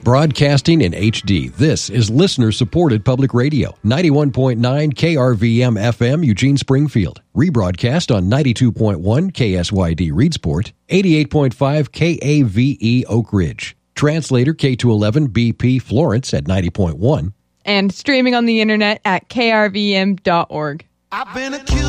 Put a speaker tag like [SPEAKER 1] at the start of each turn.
[SPEAKER 1] Broadcasting in HD, this is listener-supported public radio. 91.9 KRVM FM, Eugene, Springfield. Rebroadcast on 92.1 KSYD, Reedsport. 88.5 KAVE, Oak Ridge. Translator K211 BP, Florence at 90.1.
[SPEAKER 2] And streaming on the internet at krvm.org.
[SPEAKER 3] I've been accused